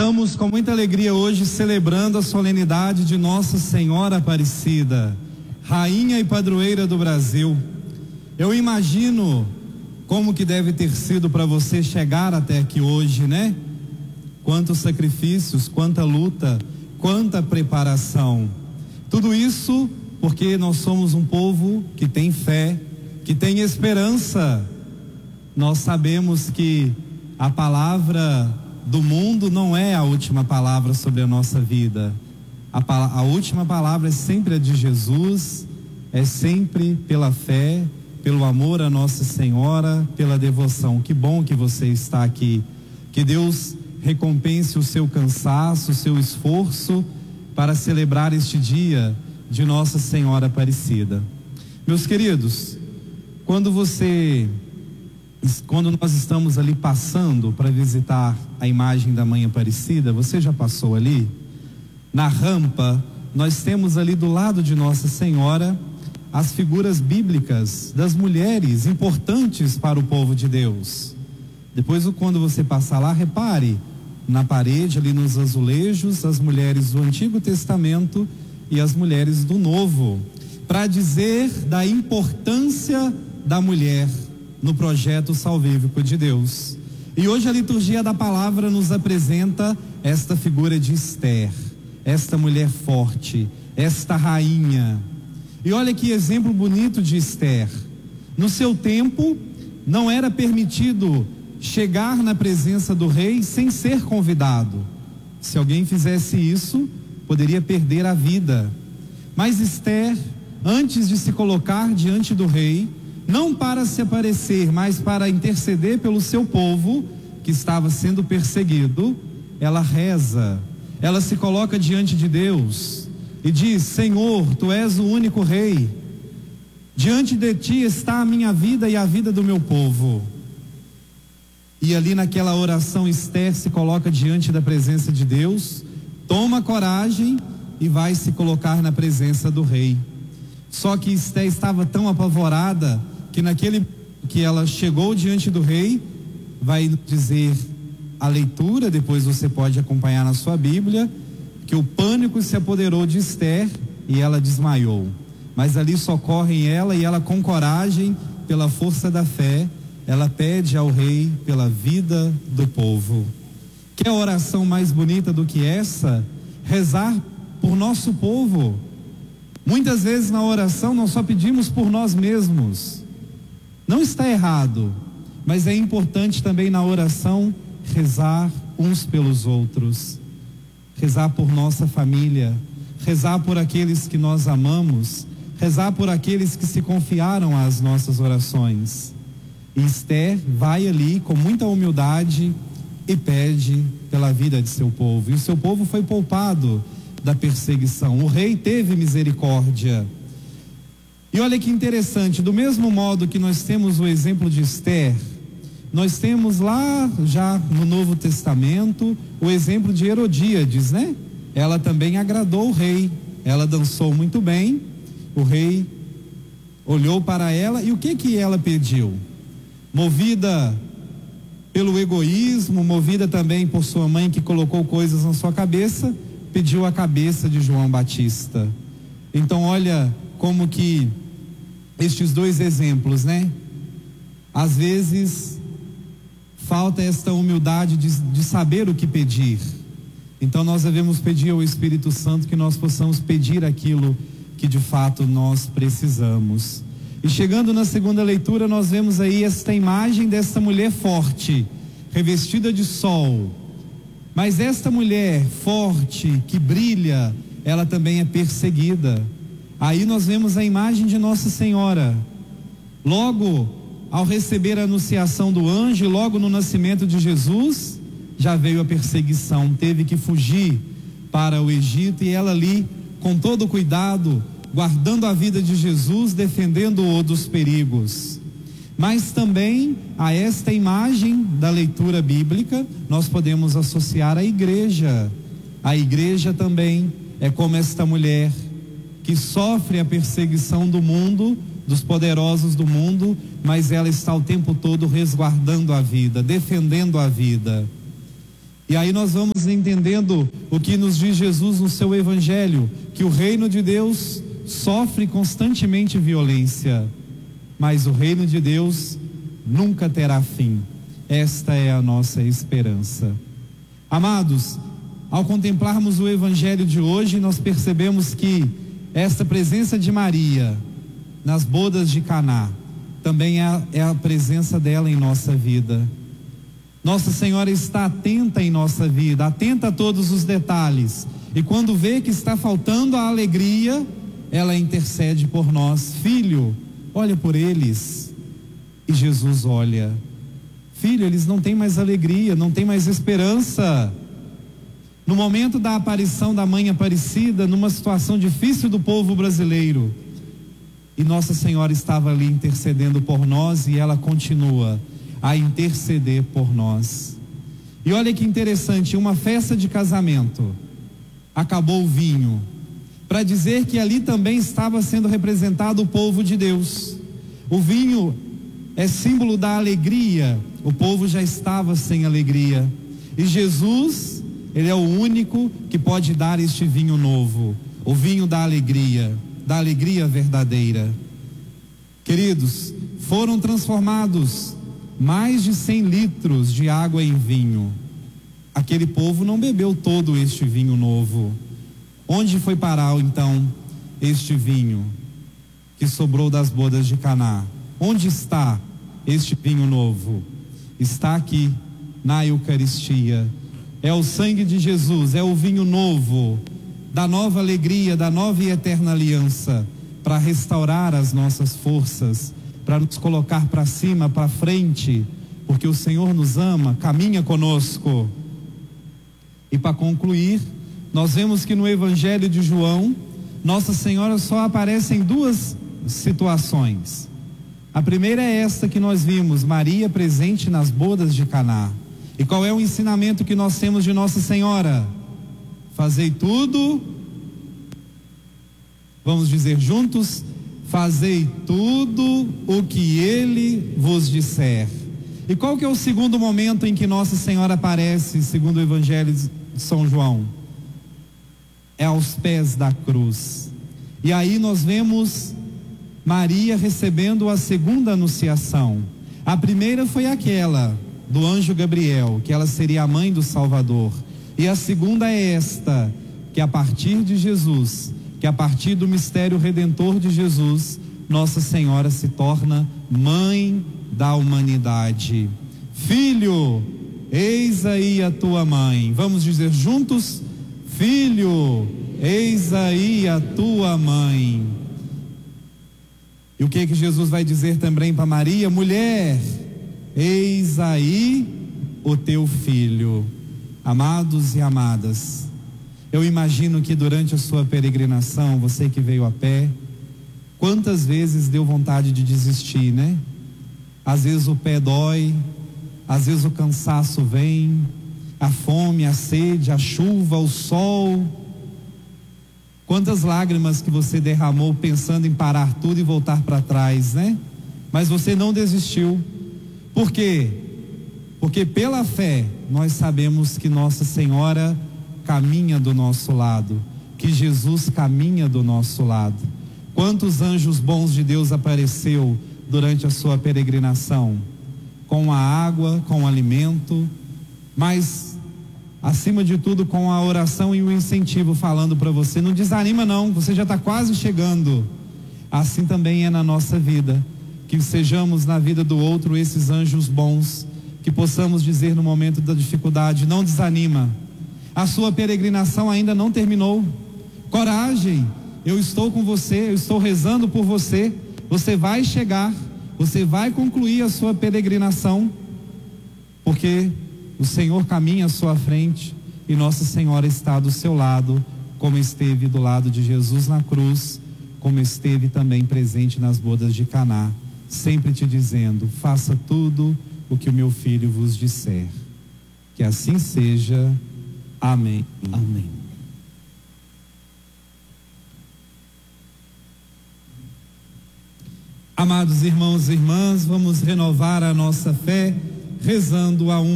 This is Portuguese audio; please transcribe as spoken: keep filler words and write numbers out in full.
Estamos com muita alegria hoje celebrando a solenidade de Nossa Senhora Aparecida, Rainha e Padroeira do Brasil. Eu imagino como que deve ter sido para você chegar até aqui hoje, né? Quantos sacrifícios, quanta luta, quanta preparação. Tudo isso porque nós somos um povo que tem fé, que tem esperança. Nós sabemos que a palavra do mundo não é a última palavra sobre a nossa vida. A, a última palavra é sempre a de Jesus, é sempre pela fé, pelo amor a Nossa Senhora, pela devoção. Que bom que você está aqui. Que Deus recompense o seu cansaço, o seu esforço para celebrar este dia de Nossa Senhora Aparecida. Meus queridos, quando você, quando nós estamos ali passando para visitar a imagem da Mãe Aparecida, você já passou ali? Na rampa, nós temos ali do lado de Nossa Senhora as figuras bíblicas das mulheres importantes para o povo de Deus. Depois, quando você passar lá, repare na parede, ali nos azulejos, as mulheres do Antigo Testamento e as mulheres do Novo, para dizer da importância da mulher no projeto salvífico de Deus. E hoje a liturgia da palavra nos apresenta esta figura de Esther, esta mulher forte, esta rainha. E olha que exemplo bonito de Esther. No seu tempo, não era permitido chegar na presença do rei sem ser convidado. Se alguém fizesse isso, poderia perder a vida. Mas Esther, antes de se colocar diante do rei, não para se aparecer, mas para interceder pelo seu povo, que estava sendo perseguido, ela reza, ela se coloca diante de Deus e diz: Senhor, Tu és o único rei, diante de Ti está a minha vida e a vida do meu povo. E ali naquela oração, Esther se coloca diante da presença de Deus, toma coragem e vai se colocar na presença do rei. Só que Esther estava tão apavorada que naquele que ela chegou diante do rei, vai dizer a leitura, depois você pode acompanhar na sua Bíblia, que o pânico se apoderou de Esther e ela desmaiou. Mas ali socorrem ela e ela, com coragem, pela força da fé, ela pede ao rei pela vida do povo. Que oração mais bonita do que essa? Rezar por nosso povo. Muitas vezes na oração nós só pedimos por nós mesmos. Não está errado, mas é importante também na oração rezar uns pelos outros, rezar por nossa família, rezar por aqueles que nós amamos, rezar por aqueles que se confiaram às nossas orações. E Esther vai ali com muita humildade e pede pela vida de seu povo, e o seu povo foi poupado da perseguição. O rei teve misericórdia. E olha que interessante, do mesmo modo que nós temos o exemplo de Esther, nós temos lá já no Novo Testamento o exemplo de Herodíades, né? Ela também agradou o rei, ela dançou muito bem, o rei olhou para ela e o que que ela pediu? Movida pelo egoísmo, movida também por sua mãe que colocou coisas na sua cabeça, pediu a cabeça de João Batista. Então olha como que estes dois exemplos, né? Às vezes falta esta humildade de, de saber o que pedir. Então nós devemos pedir ao Espírito Santo que nós possamos pedir aquilo que de fato nós precisamos. E chegando na segunda leitura, nós vemos aí esta imagem desta mulher forte, revestida de sol. Mas esta mulher forte, que brilha, ela também é perseguida. Aí nós vemos a imagem de Nossa Senhora. Logo ao receber a anunciação do anjo, logo no nascimento de Jesus, já veio a perseguição, teve que fugir para o Egito, e ela ali, com todo cuidado, guardando a vida de Jesus, defendendo-o dos perigos. Mas também a esta imagem da leitura bíblica, nós podemos associar a igreja. A igreja também é como esta mulher que sofre a perseguição do mundo, dos poderosos do mundo, mas ela está o tempo todo resguardando a vida, defendendo a vida. E aí nós vamos entendendo o que nos diz Jesus no seu evangelho, que o reino de Deus sofre constantemente violência, mas o reino de Deus nunca terá fim. Esta é a nossa esperança. Amados, ao contemplarmos o evangelho de hoje, nós percebemos que esta presença de Maria nas bodas de Caná também é a, é a presença dela em nossa vida. Nossa Senhora está atenta em nossa vida, atenta a todos os detalhes, e quando vê que está faltando a alegria, ela intercede por nós. Filho, olha por eles. E Jesus olha. Filho, eles não têm mais alegria, não têm mais esperança. No momento da aparição da Mãe Aparecida, numa situação difícil do povo brasileiro, e Nossa Senhora estava ali intercedendo por nós, e ela continua a interceder por nós. E olha que interessante, uma festa de casamento, acabou o vinho, para dizer que ali também estava sendo representado o povo de Deus. O vinho é símbolo da alegria, o povo já estava sem alegria, e Jesus, Ele é o único que pode dar este vinho novo, o vinho da alegria, da alegria verdadeira. Queridos, foram transformados mais de cem litros de água em vinho. Aquele povo não bebeu todo este vinho novo. Onde foi parar então este vinho que sobrou das bodas de Caná? Onde está este vinho novo? Está aqui na Eucaristia. É o sangue de Jesus, é o vinho novo, da nova alegria, da nova e eterna aliança, para restaurar as nossas forças, para nos colocar para cima, para frente, porque o Senhor nos ama, caminha conosco. E para concluir, nós vemos que no Evangelho de João, Nossa Senhora só aparece em duas situações. A primeira é esta que nós vimos, Maria presente nas bodas de Caná. E qual é o ensinamento que nós temos de Nossa Senhora? Fazei tudo, vamos dizer juntos, fazei tudo o que Ele vos disser. E qual que é o segundo momento em que Nossa Senhora aparece, segundo o Evangelho de São João? É aos pés da cruz. E aí nós vemos Maria recebendo a segunda anunciação. A primeira foi aquela do anjo Gabriel, que ela seria a mãe do Salvador. E a segunda é esta, que a partir de Jesus, que a partir do mistério redentor de Jesus, Nossa Senhora se torna mãe da humanidade. Filho, eis aí a tua mãe. Vamos dizer juntos? Filho, eis aí a tua mãe. E o que que Jesus vai dizer também para Maria? Mulher, eis aí o teu filho. Amados e amadas, eu imagino que durante a sua peregrinação, você que veio a pé, quantas vezes deu vontade de desistir, né? Às vezes o pé dói, às vezes o cansaço vem, a fome, a sede, a chuva, o sol. Quantas lágrimas que você derramou pensando em parar tudo e voltar para trás, né? Mas você não desistiu. Por quê? Porque pela fé nós sabemos que Nossa Senhora caminha do nosso lado, que Jesus caminha do nosso lado. Quantos anjos bons de Deus apareceu durante a sua peregrinação? Com a água, com o alimento, mas acima de tudo com a oração e o incentivo, falando para você, não desanima não, você já está quase chegando. Assim também é na nossa vida, que sejamos na vida do outro esses anjos bons, que possamos dizer no momento da dificuldade, não desanima, a sua peregrinação ainda não terminou, coragem, eu estou com você, eu estou rezando por você, você vai chegar, você vai concluir a sua peregrinação, porque o Senhor caminha à sua frente e Nossa Senhora está do seu lado, como esteve do lado de Jesus na cruz, como esteve também presente nas bodas de Caná, sempre te dizendo, faça tudo o que o meu filho vos disser. Que assim seja. Amém. Amém. Amados irmãos e irmãs, vamos renovar a nossa fé rezando a um